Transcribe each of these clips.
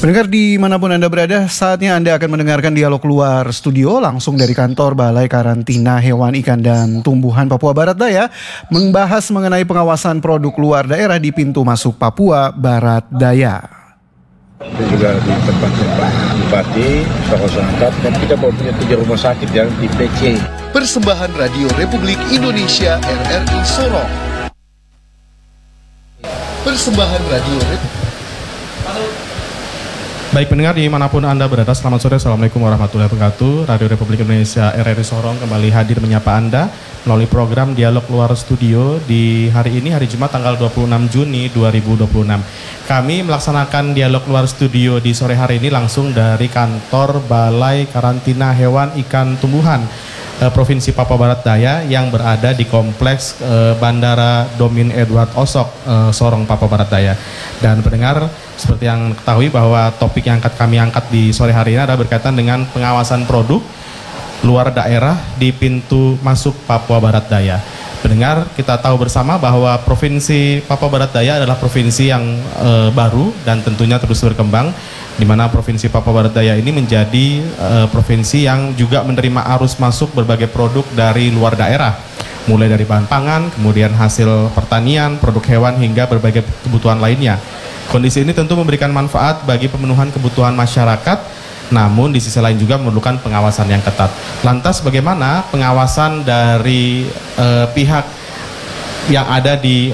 Pendengar dimanapun Anda berada, saatnya Anda akan mendengarkan dialog luar studio langsung dari kantor Balai Karantina Hewan, Ikan, dan Tumbuhan Papua Barat Daya, membahas mengenai pengawasan produk luar daerah di pintu masuk Papua Barat Daya. Dan juga di tempatnya Pak Bupati, tokoh masyarakat, dan kita baru punya 3 rumah sakit yang di PC. Persembahan Radio Republik Indonesia RRI Sorong. Persembahan Radio Republik. Baik pendengar dimanapun Anda berada, selamat sore, Assalamualaikum warahmatullahi wabarakatuh. Radio Republik Indonesia RRI Sorong kembali hadir menyapa Anda melalui program Dialog Luar Studio di hari ini, hari Jumat tanggal 26 Juni 2026. Kami melaksanakan Dialog Luar Studio di sore hari ini langsung dari kantor Balai Karantina Hewan, Ikan, Tumbuhan Provinsi Papua Barat Daya yang berada di kompleks Bandara Domin Edward Osok, Sorong, Papua Barat Daya. Dan pendengar, seperti yang ketahui bahwa topik yang kami angkat di sore hari ini adalah berkaitan dengan pengawasan produk luar daerah di pintu masuk Papua Barat Daya. Pendengar, kita tahu bersama bahwa Provinsi Papua Barat Daya adalah provinsi yang baru dan tentunya terus berkembang, di mana Provinsi Papua Barat Daya ini menjadi provinsi yang juga menerima arus masuk berbagai produk dari luar daerah, mulai dari bahan pangan, kemudian hasil pertanian, produk hewan, hingga berbagai kebutuhan lainnya. Kondisi ini tentu memberikan manfaat bagi pemenuhan kebutuhan masyarakat, namun di sisi lain juga memerlukan pengawasan yang ketat. Lantas bagaimana pengawasan dari pihak yang ada di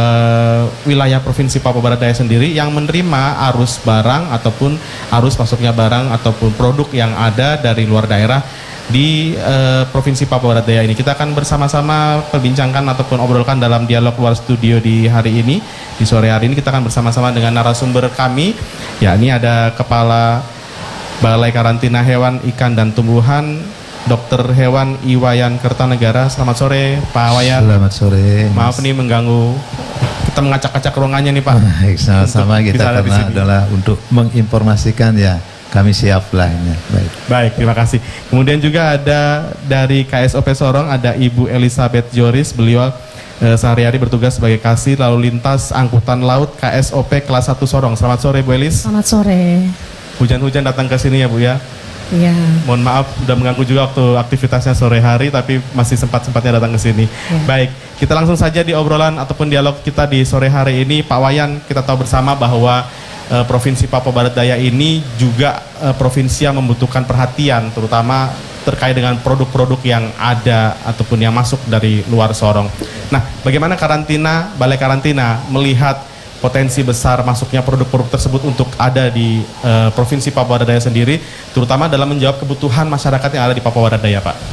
wilayah Provinsi Papua Barat Daya sendiri yang menerima arus barang ataupun arus masuknya barang ataupun produk yang ada dari luar daerah di Provinsi Papua Barat Daya ini? Kita akan bersama-sama perbincangkan ataupun obrolkan dalam dialog luar studio di hari ini. Di sore hari ini kita akan bersama-sama dengan narasumber kami, yakni ada Kepala Balai Karantina Hewan, Ikan, dan Tumbuhan, Dr. Hewan Iwayan Kertanegara. Selamat sore Pak Wayan. Selamat sore. Maaf nih mengganggu, kita mengacak-acak ruangannya nih Pak. Baik, sama-sama kita karena adalah untuk menginformasikan, ya kami siap lah ini. Baik, terima kasih. Kemudian juga ada dari KSOP Sorong, ada Ibu Elizabeth Joris. Beliau sehari-hari bertugas sebagai kasir lalu lintas angkutan laut KSOP kelas 1 Sorong. Selamat sore Bu Elis. Selamat sore. Hujan-hujan datang ke sini ya Bu ya. Iya. Mohon maaf udah mengganggu juga waktu aktivitasnya sore hari, tapi masih sempat-sempatnya datang ke sini. Ya. Baik, kita langsung saja di obrolan ataupun dialog kita di sore hari ini. Pak Wayan, kita tahu bersama bahwa Provinsi Papua Barat Daya ini juga provinsi yang membutuhkan perhatian, terutama terkait dengan produk-produk yang ada ataupun yang masuk dari luar Sorong. Nah, bagaimana Balai Karantina melihat potensi besar masuknya produk-produk tersebut untuk ada di Provinsi Papua Barat Daya sendiri, terutama dalam menjawab kebutuhan masyarakat yang ada di Papua Barat Daya, Pak?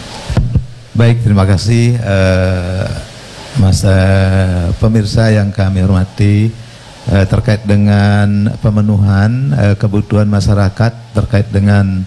Baik, terima kasih Mas pemirsa yang kami hormati. Terkait dengan pemenuhan kebutuhan masyarakat terkait dengan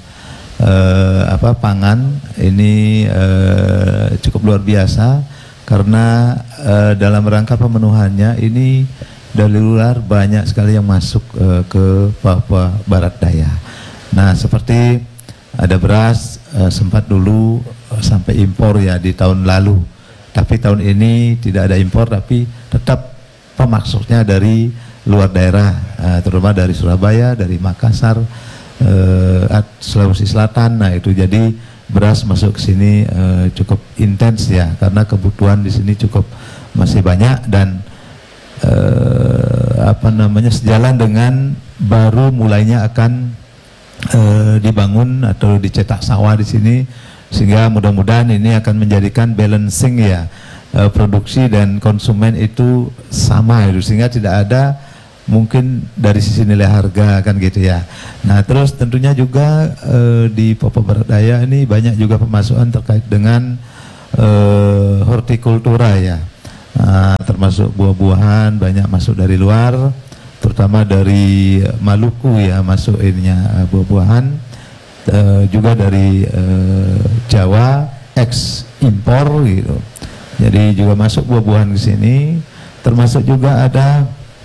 pangan ini cukup luar biasa, karena dalam rangka pemenuhannya ini dari luar banyak sekali yang masuk ke Papua Barat Daya. Nah, seperti ada beras sempat dulu sampai impor ya di tahun lalu, tapi tahun ini tidak ada impor, tapi tetap pemasoknya dari luar daerah, terutama dari Surabaya, dari Makassar, Sulawesi Selatan. Nah, itu jadi beras masuk ke sini cukup intens ya, karena kebutuhan di sini cukup masih banyak, dan sejalan dengan baru mulainya akan dibangun atau dicetak sawah di sini, sehingga mudah-mudahan ini akan menjadikan balancing ya, produksi dan konsumen itu sama, sehingga tidak ada mungkin dari sisi nilai harga kan gitu ya. Nah, terus tentunya juga di Papua Barat Daya ini banyak juga pemasukan terkait dengan hortikultura ya, termasuk buah-buahan banyak masuk dari luar, terutama dari Maluku ya, masuk ininya buah-buahan, juga dari Jawa impor gitu. Jadi juga masuk buah-buahan ke sini, termasuk juga ada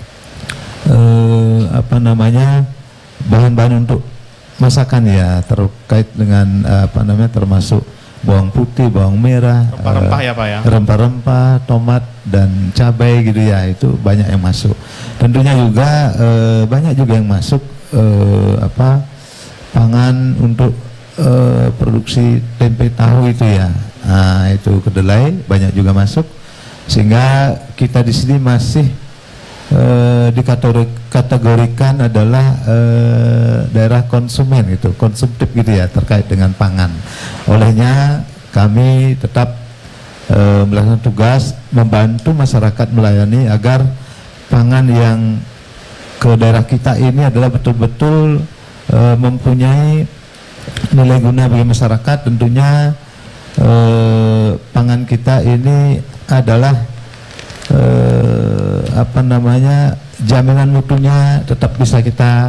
bahan-bahan untuk masakan ya, terkait dengan termasuk bawang putih, bawang merah, rempah-rempah ya Pak ya, rempah-rempah, tomat dan cabai gitu ya, itu banyak yang masuk. Tentunya juga banyak juga yang masuk pangan untuk produksi tempe tahu itu ya. Nah, itu kedelai banyak juga masuk, sehingga kita di sini masih dikategorikan adalah daerah konsumen gitu, konsumtif gitu ya, terkait dengan pangan. Olehnya kami tetap melakukan tugas membantu masyarakat melayani agar pangan yang ke daerah kita ini adalah betul-betul mempunyai nilai guna bagi masyarakat. Tentunya pangan kita ini adalah jaminan mutunya tetap bisa kita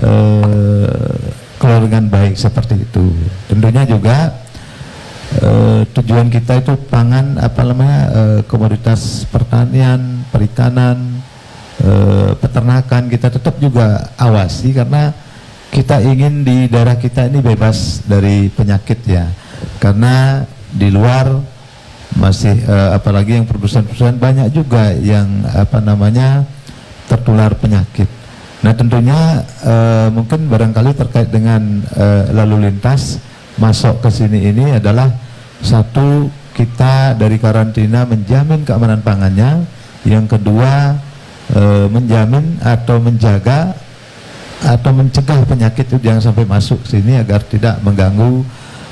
kelola dengan baik seperti itu. Tentunya juga tujuan kita itu pangan komoditas pertanian, perikanan, peternakan kita tetap juga awasi, karena kita ingin di daerah kita ini bebas dari penyakit ya. Karena di luar masih apalagi yang produsen-produsen banyak juga yang tertular penyakit. Nah, tentunya mungkin barangkali terkait dengan lalu lintas masuk ke sini ini adalah satu, kita dari karantina menjamin keamanan pangannya. Yang kedua, menjamin atau menjaga atau mencegah penyakit itu jangan sampai masuk sini agar tidak mengganggu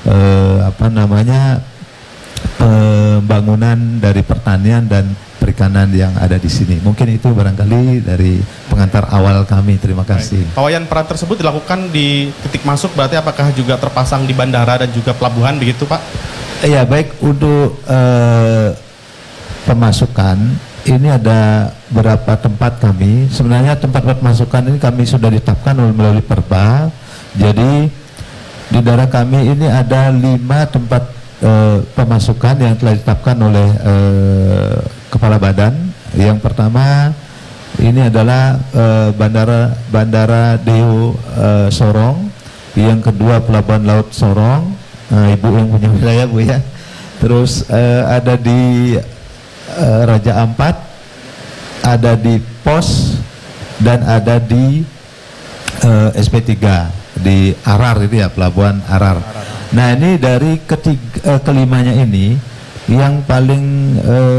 pembangunan dari pertanian dan perikanan yang ada di sini. Mungkin itu barangkali dari pengantar awal kami. Terima kasih. Pak Wayan, peran tersebut dilakukan di titik masuk, berarti apakah juga terpasang di bandara dan juga pelabuhan begitu, Pak? Iya, baik. Untuk pemasukan ini ada beberapa tempat kami. Sebenarnya tempat pemasukan ini kami sudah ditetapkan melalui Perba. Jadi di daerah kami ini ada 5 tempat pemasukan yang telah ditetapkan oleh Kepala Badan. Yang pertama ini adalah Bandara Deo Sorong. Yang kedua Pelabuhan Laut Sorong. Ibu yang punya wilayah, Bu ya. Terus ada di Raja Ampat, ada di Pos, dan ada di SP3 di Arar itu ya, Pelabuhan Arar. Nah, ini dari kelimanya ini yang paling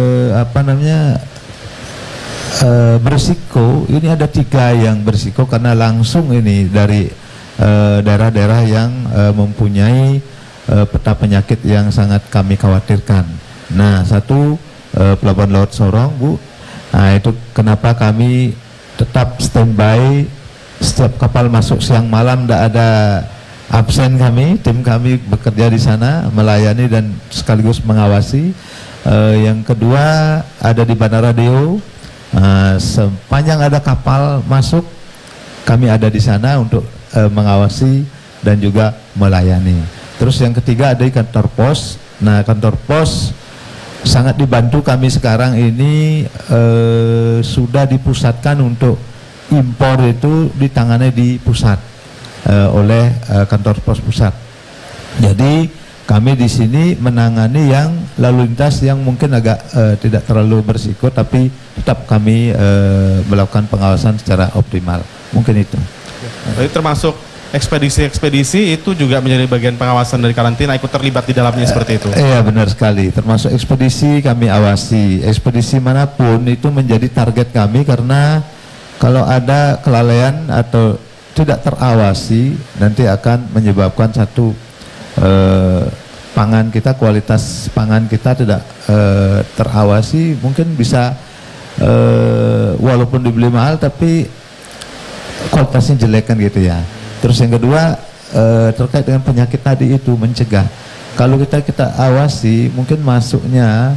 berisiko, ini ada 3 yang berisiko karena langsung ini dari daerah-daerah yang mempunyai peta penyakit yang sangat kami khawatirkan. Nah, satu Pelabuhan Laut Sorong, Bu. Nah, itu kenapa kami tetap standby, setiap kapal masuk siang malam, tidak ada absen kami, tim kami bekerja di sana melayani dan sekaligus mengawasi. Yang kedua ada di Bandara Deo, sepanjang ada kapal masuk kami ada di sana untuk mengawasi dan juga melayani. Terus yang ketiga ada di kantor pos. Nah, kantor pos sangat dibantu kami sekarang ini sudah dipusatkan untuk impor itu ditangani di pusat oleh kantor pos pusat. Jadi kami di sini menangani yang lalu lintas yang mungkin agak tidak terlalu berisiko, tapi tetap kami melakukan pengawasan secara optimal. Mungkin itu. Jadi termasuk ekspedisi-ekspedisi itu juga menjadi bagian pengawasan dari karantina, ikut terlibat di dalamnya seperti itu? Iya, benar sekali. Termasuk ekspedisi kami awasi. Ekspedisi manapun itu menjadi target kami, karena kalau ada kelalaian atau tidak terawasi nanti akan menyebabkan satu pangan kita, kualitas pangan kita tidak terawasi, mungkin bisa walaupun dibeli mahal tapi kualitasnya jelek kan gitu ya. Terus yang kedua terkait dengan penyakit tadi itu mencegah. Kalau kita awasi mungkin masuknya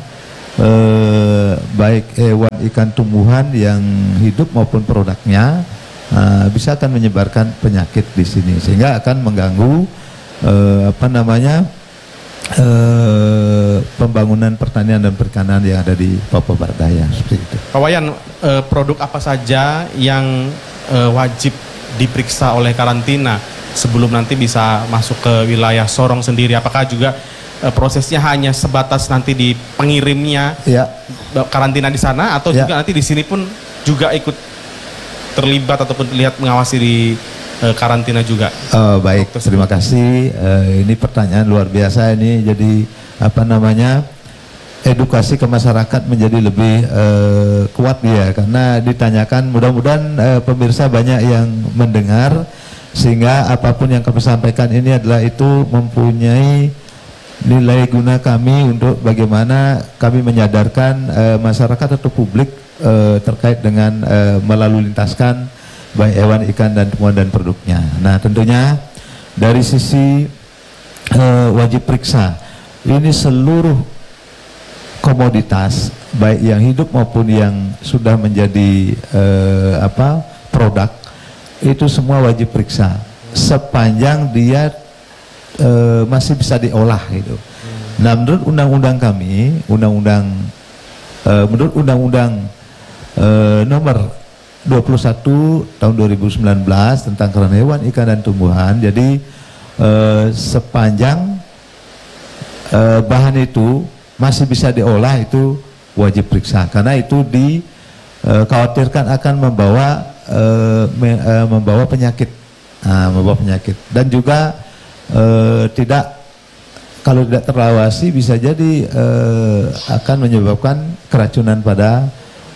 baik hewan, ikan, tumbuhan yang hidup maupun produknya bisa akan menyebarkan penyakit di sini, sehingga akan mengganggu pembangunan pertanian dan perikanan yang ada di Papua Barat Daya seperti itu. Pak Wayan, produk apa saja yang wajib diperiksa oleh karantina sebelum nanti bisa masuk ke wilayah Sorong sendiri? Apakah juga prosesnya hanya sebatas nanti di pengirimnya ya, karantina di sana, atau ya, juga nanti di sini pun juga ikut terlibat ataupun terlihat mengawasi di karantina juga. Baik, terima kasih. Ini pertanyaan luar biasa ini. Jadi edukasi ke masyarakat menjadi lebih kuat ya, karena ditanyakan. Mudah-mudahan pemirsa banyak yang mendengar, sehingga apapun yang kami sampaikan ini adalah itu mempunyai nilai guna kami untuk bagaimana kami menyadarkan masyarakat atau publik terkait dengan melalu lintaskan baik hewan, ikan, dan tumbuhan dan produknya. Nah, tentunya dari sisi wajib periksa, ini seluruh komoditas baik yang hidup maupun yang sudah menjadi produk, itu semua wajib periksa sepanjang dia masih bisa diolah gitu. Nah, menurut undang-undang kami, menurut undang-undang nomor 21 tahun 2019 tentang karantina hewan, ikan, dan tumbuhan. Jadi sepanjang bahan itu masih bisa diolah, itu wajib periksa, karena itu dikhawatirkan akan membawa penyakit, dan juga kalau tidak terlawasi bisa jadi akan menyebabkan keracunan pada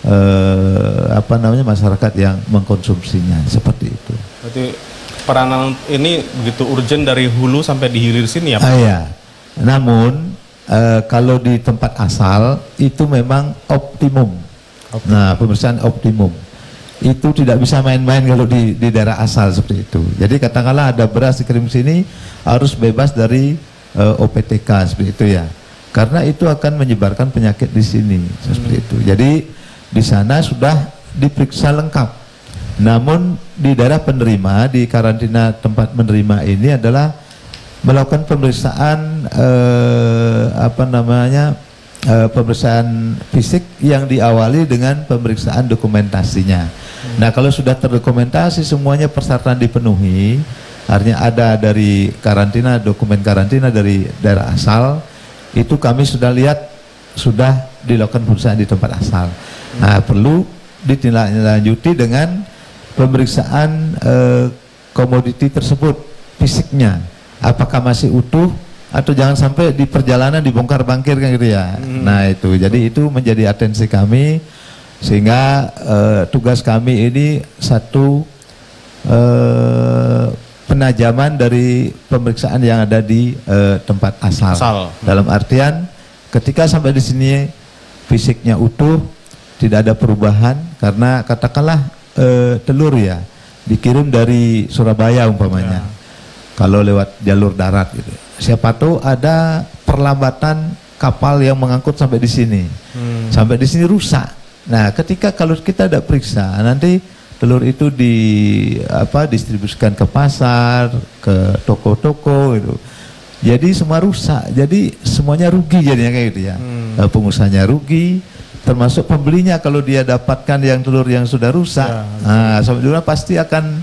masyarakat yang mengkonsumsinya, seperti itu. Berarti peranan ini begitu urgent dari hulu sampai di hilir sini ya Pak? Iya. Namun kalau di tempat asal itu memang optimum. Nah, pemeriksaan optimum itu tidak bisa main-main kalau di daerah asal seperti itu. Jadi katakanlah ada beras dikirim sini, harus bebas dari OPTK seperti itu ya. Karena itu akan menyebarkan penyakit di sini seperti itu. Jadi di sana sudah diperiksa lengkap. Namun di daerah penerima, di karantina tempat menerima ini adalah melakukan pemeriksaan pemeriksaan fisik yang diawali dengan pemeriksaan dokumentasinya. Nah, kalau sudah terdokumentasi semuanya persyaratan dipenuhi, artinya ada dari karantina, dokumen karantina dari daerah asal, itu kami sudah lihat sudah dilakukan pemeriksaan di tempat asal. Nah, perlu ditindaklanjuti dengan pemeriksaan komoditi tersebut, fisiknya, apakah masih utuh atau jangan sampai di perjalanan dibongkar bangkir kan gitu ya. Nah, itu jadi itu menjadi atensi kami, sehingga tugas kami ini satu penajaman dari pemeriksaan yang ada di tempat asal. Dalam artian ketika sampai di sini fisiknya utuh, tidak ada perubahan, karena katakanlah telur ya dikirim dari Surabaya umpamanya, kalau lewat jalur darat gitu, siapa tahu ada perlambatan kapal yang mengangkut sampai di sini, sampai di sini rusak. Nah, ketika kalau kita ada periksa, nanti telur itu distribusikan ke pasar, ke toko-toko gitu. Jadi semua rusak, jadi semuanya rugi jadinya kayak gitu ya. Pengusahanya rugi, termasuk pembelinya kalau dia dapatkan yang telur yang sudah rusak. Nah, sampai dulu pasti akan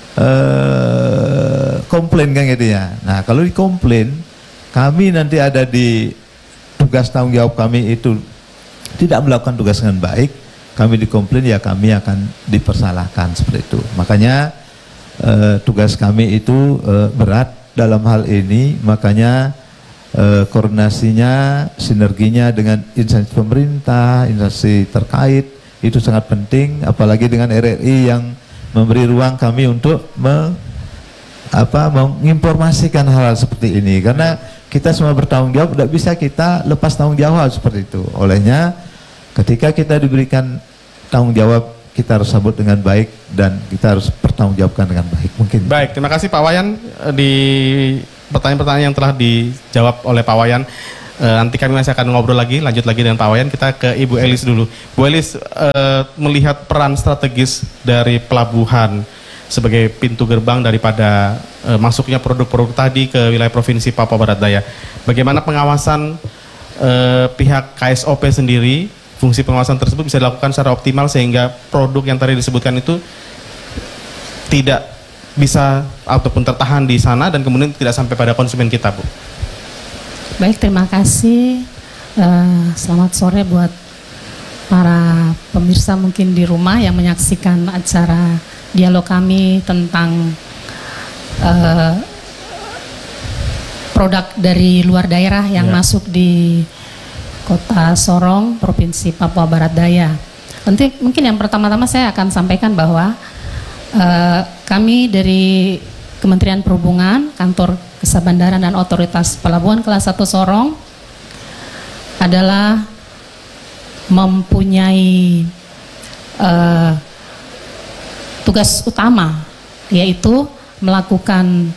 komplain kan gitu ya. Nah, kalau dikomplain, kami nanti ada di tugas tanggung jawab kami itu tidak melakukan tugas dengan baik, kami dikomplain, ya kami akan dipersalahkan seperti itu. Makanya tugas kami itu berat dalam hal ini, makanya koordinasinya, sinerginya dengan instansi pemerintah, instansi terkait itu sangat penting, apalagi dengan RRI yang memberi ruang kami untuk menginformasikan hal-hal seperti ini, karena kita semua bertanggung jawab, tidak bisa kita lepas tanggung jawab seperti itu. Olehnya ketika kita diberikan tanggung jawab, kita harus sambut dengan baik dan kita harus bertanggungjawabkan dengan baik mungkin. Baik, terima kasih Pak Wayan di pertanyaan-pertanyaan yang telah dijawab oleh Pak Wayan. Nanti kami masih akan ngobrol lagi, lanjut lagi dengan Pak Wayan. Kita ke Ibu Elis dulu. Bu Elis, melihat peran strategis dari pelabuhan sebagai pintu gerbang daripada masuknya produk-produk tadi ke wilayah Provinsi Papua Barat Daya, bagaimana pengawasan pihak KSOP sendiri? Fungsi pengawasan tersebut bisa dilakukan secara optimal sehingga produk yang tadi disebutkan itu tidak bisa ataupun tertahan di sana dan kemudian tidak sampai pada konsumen kita, Bu. Baik, terima kasih. Selamat sore buat para pemirsa mungkin di rumah yang menyaksikan acara dialog kami tentang produk dari luar daerah yang masuk di Kota Sorong, Provinsi Papua Barat Daya. Mungkin yang pertama-tama saya akan sampaikan bahwa kami dari Kementerian Perhubungan, Kantor Kesabandaran dan Otoritas Pelabuhan Kelas 1 Sorong adalah mempunyai tugas utama, yaitu melakukan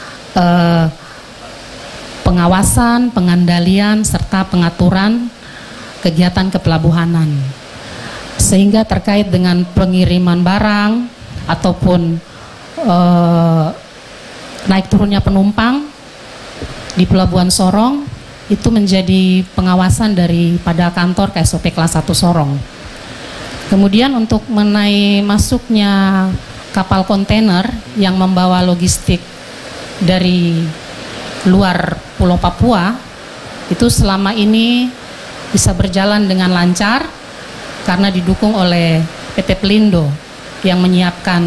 pengawasan, pengandalian, serta pengaturan kegiatan kepelabuhanan. Sehingga terkait dengan pengiriman barang ataupun naik turunnya penumpang di Pelabuhan Sorong itu menjadi pengawasan daripada kantor KSOP kelas 1 Sorong. Kemudian untuk mengenai masuknya kapal kontainer yang membawa logistik dari luar Pulau Papua, itu selama ini bisa berjalan dengan lancar karena didukung oleh PT Pelindo yang menyiapkan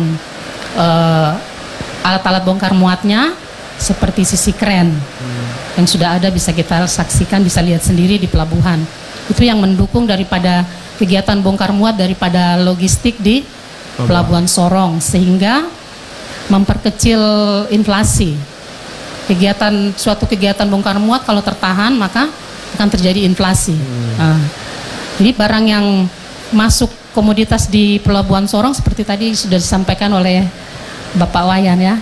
alat-alat bongkar muatnya seperti sisi kren yang sudah ada, bisa kita saksikan, bisa lihat sendiri di pelabuhan. Itu yang mendukung daripada kegiatan bongkar muat daripada logistik di Pelabuhan Sorong, sehingga memperkecil inflasi. Suatu kegiatan bongkar muat kalau tertahan maka akan terjadi inflasi. Jadi barang yang masuk komoditas di Pelabuhan Sorong seperti tadi sudah disampaikan oleh Bapak Wayan ya,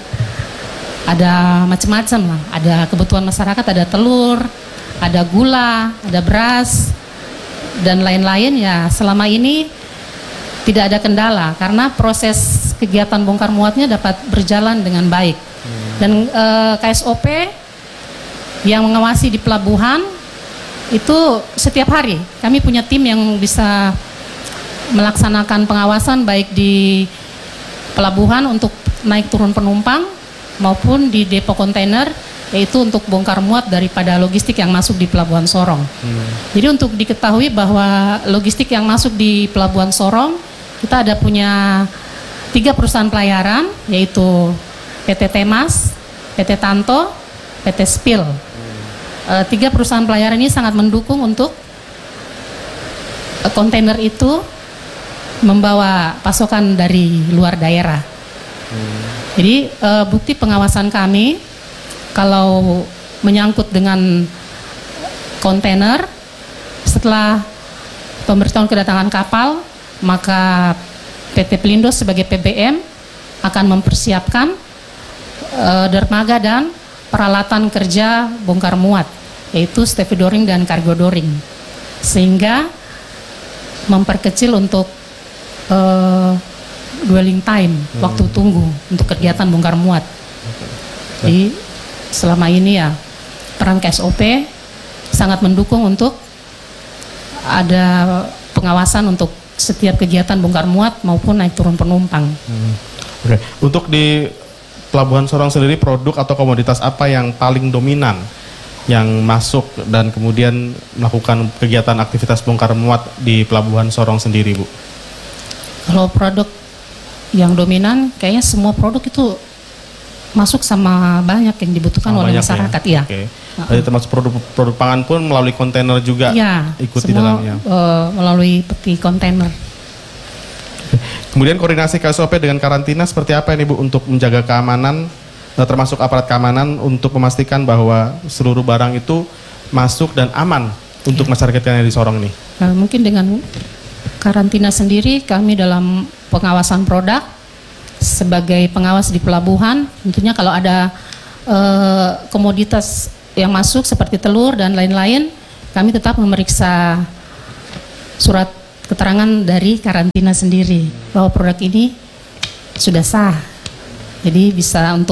ada macam-macam lah, ada kebutuhan masyarakat, ada telur, ada gula, ada beras, dan lain-lain ya. Selama ini tidak ada kendala karena proses kegiatan bongkar muatnya dapat berjalan dengan baik. Dan KSOP yang mengawasi di pelabuhan itu setiap hari kami punya tim yang bisa melaksanakan pengawasan baik di pelabuhan untuk naik turun penumpang maupun di depo kontainer, yaitu untuk bongkar muat daripada logistik yang masuk di Pelabuhan Sorong. Jadi untuk diketahui bahwa logistik yang masuk di Pelabuhan Sorong, kita ada punya 3 perusahaan pelayaran, yaitu PT Temas, PT Tanto, PT Spil. 3 perusahaan pelayaran ini sangat mendukung untuk kontainer itu membawa pasokan dari luar daerah. Jadi bukti pengawasan kami kalau menyangkut dengan kontainer, setelah pemberitahuan kedatangan kapal, maka PT Pelindo sebagai PBM akan mempersiapkan dermaga dan peralatan kerja bongkar muat, yaitu stevedoring dan cargodoring, sehingga memperkecil untuk dwelling time, waktu tunggu untuk kegiatan bongkar muat. Jadi selama ini ya peran KSOP sangat mendukung untuk ada pengawasan untuk setiap kegiatan bongkar muat maupun naik turun penumpang. Oke. Untuk di Pelabuhan Sorong sendiri, produk atau komoditas apa yang paling dominan yang masuk dan kemudian melakukan kegiatan aktivitas bongkar muat di Pelabuhan Sorong sendiri, Bu? Kalau produk yang dominan, kayaknya semua produk itu masuk sama banyak yang dibutuhkan oleh masyarakat, ya. Oke. Jadi termasuk produk pangan pun melalui kontainer juga ikut di dalamnya. Melalui peti kontainer. Kemudian koordinasi KSOP dengan karantina seperti apa ini, Bu, untuk menjaga keamanan, termasuk aparat keamanan untuk memastikan bahwa seluruh barang itu masuk dan aman untuk masyarakat yang di Sorong nih? Mungkin dengan karantina sendiri, kami dalam pengawasan produk sebagai pengawas di pelabuhan, tentunya kalau ada komoditas yang masuk seperti telur dan lain-lain, kami tetap memeriksa surat keterangan dari karantina sendiri bahwa produk ini sudah sah, jadi bisa untuk